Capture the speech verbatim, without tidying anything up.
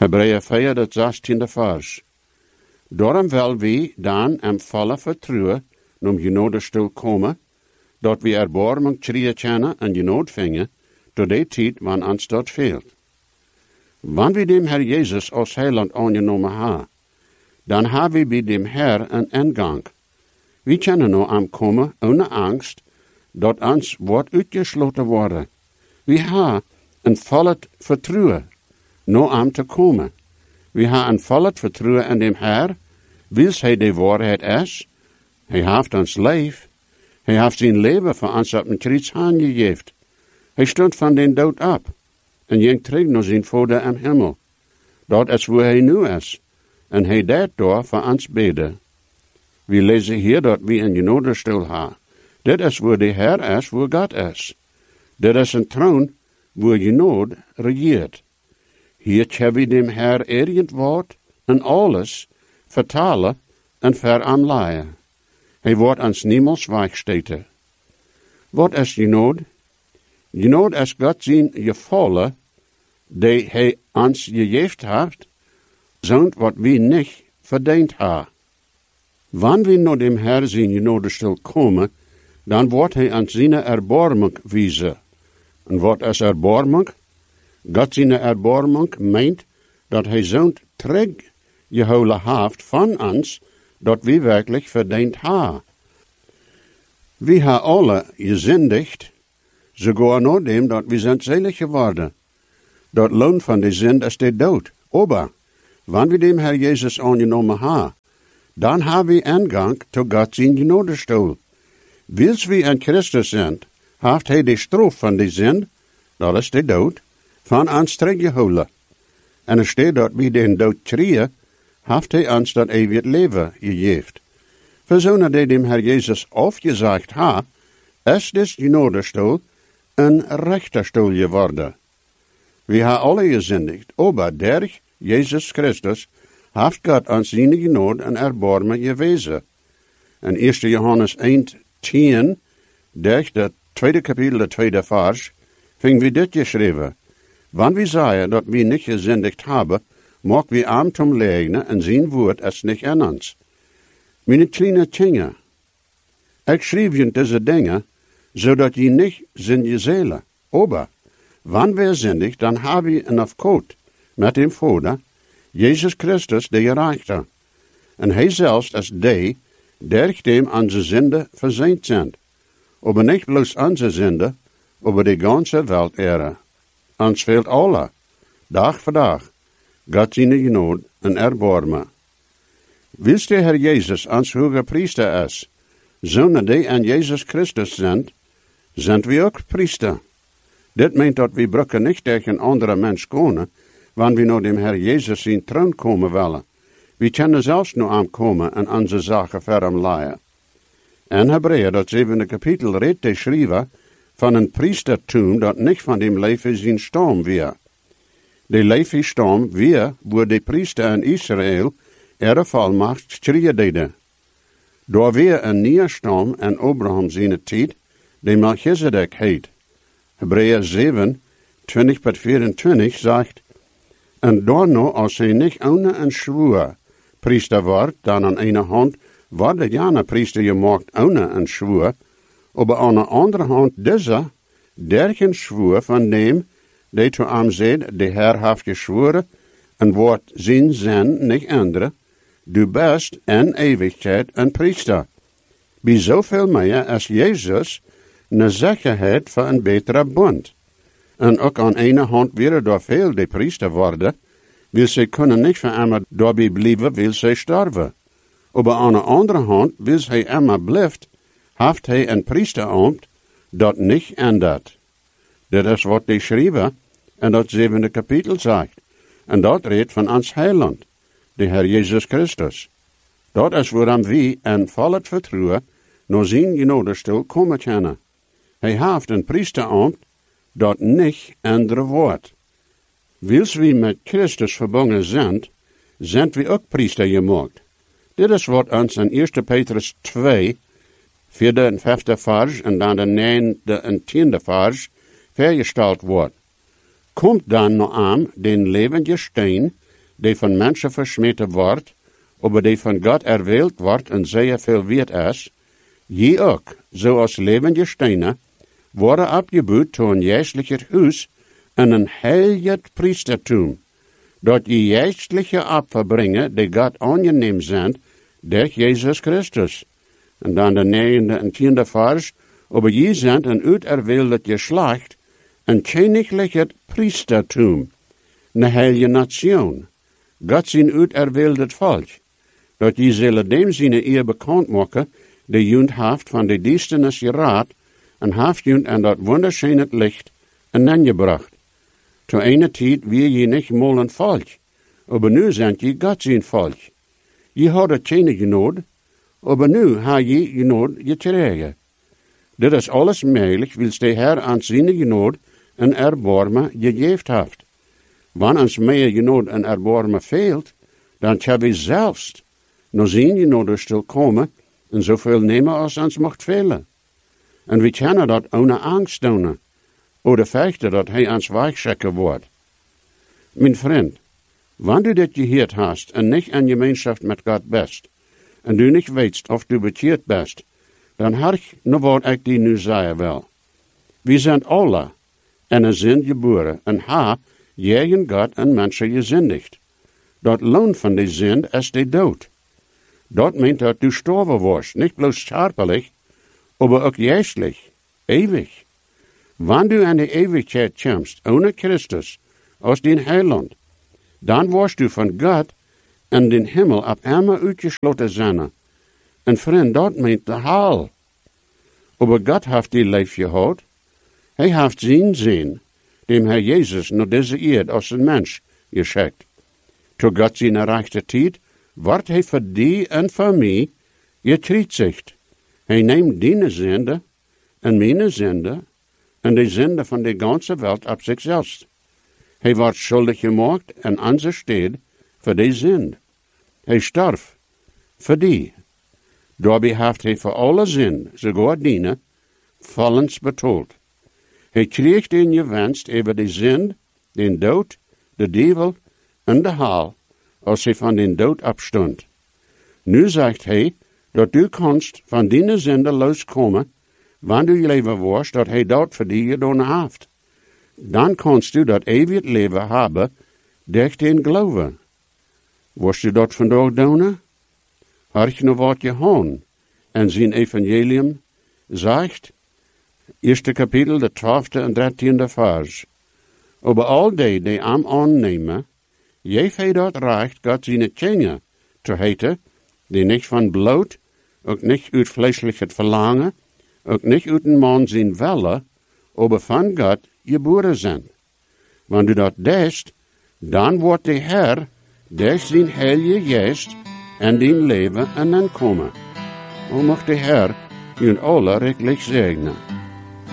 Hebreeën vier, dat zestiende vers. Daarom wil we dan em volle vertrouwen, om genodestoel komen, dat we erbarming trieën kennen en genood vingen, tot die tijd wanneer ons dat veelt. Wanneer we dem Herr Jezus als heiland aangenomen hebben, dan hebben we bij dem Herr een ingang. We kunnen nu aankomen ohne angst, dat ons wordt uitgesloten worden. We hebben een volle vertrouwen, nu aan te komen. We hebben een volle vertrouwen in dem Herr, wils hij de waarheid is. Hij heeft ons leef. Hij heeft zijn leven voor ons op een kruis aangegeven. Hij stond van den dood op en ging terug naar zijn Vader im Himmel. Dat is waar hij nu is. En hij deed daar voor ons beden. We lezen hier dat we een genodestoel hebben. Dit is waar de Heer is, waar God is. Dit is een troon waar genode regeert. Hier hebben we dem Heer ergend woord en alles vertalen en veraanleien. Hij wordt ons niemals weichsteten. Wat is genode? Genode is God zijn gevallen, die hij ons gegeven heeft, zond wat we niet verdiend hebben. Wanneer we naar dem Herr zijn genodestoel komen, dan wordt hij ons zijn erbarming wijzen. En wat is erbarming? God zijn erbarming meent dat hij zond terug gehouden heeft van ons, dat we werkelijk verdiend hebben. We hebben alle gezündigd, sogar naar dem dat we zijn zelig geworden. Dat loon van de zin is de dood. Aber, wanneer we dem Herr Jezus aangenomen hebben, dan hebben we ingang tot God zijn genodestoel. Wils we in Christus zijn, heeft hij de straf van de zin, dat is de dood, van ons teruggehouden. En er staat dat we den dood trieën, heeft hij ons dat eeuwig leven gegeven. Verzonnen die dem Herr Jezus afgezegd ha, is des genodestoel een rechterstoel geworden. We hebben alle gezündigd, aber durch Jezus Christus heeft God ons zijn genode en erbarmen gewezen. In eerste Johannes één, tien, durch het tweede kapitel, de tweede vers, ving we dit geschreven. Wanneer we zeggen dat we niet gezündigd hebben, mag we aan tom leugnen en zijn woord is niet in ons. Mijn kleine kinderen, ik schreef je deze dingen, zodat je niet zijn je zelen. Aber, wanneer we zindig, dan hebben we een afkoot met hem Vader, Jezus Christus, de gerechte. En hij zelfs is die, durch dem onze zinde verzeind zijn. Aber niet bloos onze zinde, aber de ganze wereld ere. Ons veelt alle, dag voor dag, God zijn genode en erbarmen. Wils de Herr Jezus ons hoge priester is, zonen die aan Jezus Christus zijn, zijn we ook priester. Dit meent dat we brukken niet tegen andere mens komen, wanneer we naar dem Herr Jezus zijn troon komen willen. We kunnen zelfs nu aankomen en onze zaken verder leiden. En Hebreeën, dat zevende kapitel, redt de schrijver van een priestertum dat niet van dem leven zijn stam weer. De leven stam weer, waar de priester in Israël ihre volmacht deden. Door weer een nieuwe stam in Abraham zijn tijd, die Melchizedek heet. Hebreeën zeven, twintig tot vierentwintig zegt, en daarna als hij niet ohne een schwur priester wordt, dan aan ene hand wordt de jane priester gemaakt ohne een schwur, aber aan de andere hand deze, der een schwur van dem, die zu hem zegt, de Herr heeft geschworen, en wordt zijn zin niet änderen, du bist in eeuwigheid een priester. Bij zoveel meer als Jezus een zekerheid voor een betere bond. En ook aan ene hand weer door veel de priester worden, wil ze kunnen niet voor immer daarbij blijven, wil ze sterven. Aber aan de andere hand, wil hij immer blijft, heeft hij een priesterambt dat niet ändert. Dit is wat de schrijver in dat zevende kapitel zegt. En dat redt van ons heiland, de Herr Jezus Christus. Dat is waarom we in volle vertrouwen naar zijn genodestoel komen kunnen. Hij heeft een priesterambt dat niet änderen wordt. Wils we met Christus verbonden zijn, zijn we ook priester gemaakt. Dit is wat ons in eerste Petrus twee, vierde en vijfde vers en dan de negende en tiende vers vergesteld wordt. Komt dan naar aan den levende steen, die van mensen versmeten wordt, aber die van God erwählt wordt en zeer veel weet is, je ook, zoals levende stenen, worden abgebouwd tot een geestlicher huis en een heilig priestertum, dat je geestliche Opfer brengen, die God aangenehm zijn, door Jezus Christus. En dan de negende en tiende vers, aber je zijn een uiterwähltes geslacht, een königlich priestertum, een heilige nation, God zijn uiterwähltes volk, dat je zullen dem zijn eer bekend maken, de junt haft van de duisternis geraad, en haft junt aan dat wunderschöne licht en dan gebracht. Zu einer tijd wie je niet mal een volk, aber nu zijn je God zijn volk. Je hadden keine genood, aber nu ha je genood gekregen. Dit is alles mogelijk, wils de Herr aan zijn genood en erbarmen gegeven heeft. Wanneer ons meer genood en erbarmen veelt, dan kan we zelfs nog zijn genood stil komen en zoveel nemen als ons mocht velen. En we kunnen dat ohne angst doen, oder vechten dat hij ons weichschekken wordt. Mijn vriend, wanneer du dit gehoord hast en niet in gemeenschap met God best, en du niet weet of du bekeerd best, dan had ik nog wat ik die nu zeggen wil. We zijn alle en een zin geboren en ha, jegen God en mensen gezindigd. Dat loon van die zin is de dood. Dat meent dat du sterven wordt, niet bloos scharpelijk, aber ook geestlich, ewig. Wanneer du aan de eeuwigheid komst, ohne Christus, aus den Heiland, dan word du van God en den Himmel op einmal uitgesloten zijn. En vriend, dat meent de hel. Aber God heeft die leef gehad. Hij heeft zijn zin, dem Herr Jezus naar deze eerd als een mens geschickt. Tot God zijn rechte tijd, wordt hij voor die en voor mij gekruisigd. Hij neemt die zinde en mijn zinde en de zinde van de ganze wereld op zichzelf. Hij wordt schuldig gemaakt en aan zijn steed voor die zinde. Hij starf voor die. Daarbij heeft hij voor alle zin, sogar dienen, vollends betoeld. Hij kreeg den gewenst over de zin, den dood, de duivel en de hel, als hij van den dood opstond. Nu zegt hij, dat du kannst van die zinde loskomen, wanneer du leven wordt, dat hij dat voor die gedaan heeft. Dan kannst du dat eeuwig leven hebben, durch den geloven. Worst du dat vandaag doen? Hark nog wat je hoon. En zijn evangelium zegt, eerste kapitel, de twaalfde en dertiende vers. Aber al die, die am aannemen, geeft hij dat recht, God zijn kinderen te heten, die niet van bloed, ook niet uit vleeselijk het verlangen, ook niet uit een man zijn welle, aber van God geboren zijn. Wanneer du dat deest, dan wordt de Heer, door zijn heilige geest, en din leven en dan komen. O mocht de Heer u alle rijkelijk zegenen.